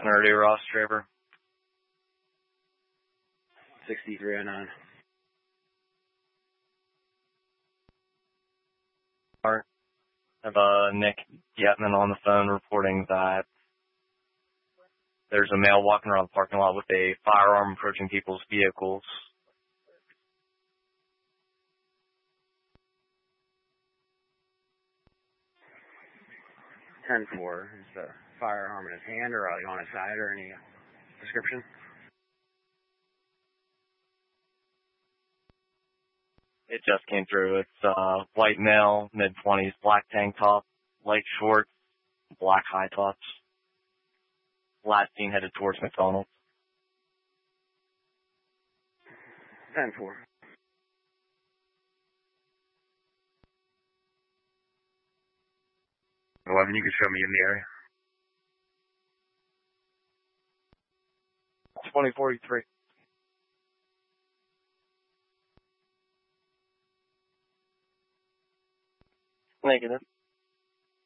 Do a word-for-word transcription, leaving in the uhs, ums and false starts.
Nerdy Ross Traver. sixty-three oh nine. I have uh, Nick Yetman on the phone reporting that there's a male walking around the parking lot with a firearm approaching people's vehicles. ten four. Is the firearm in his hand or like on his side or any description? It just came through. It's uh, white male, mid-twenties, black tank top, light shorts, black high tops. Last seen headed towards McDonald's. ten four. eleven, you can show me in the area. twenty forty-three. Negative.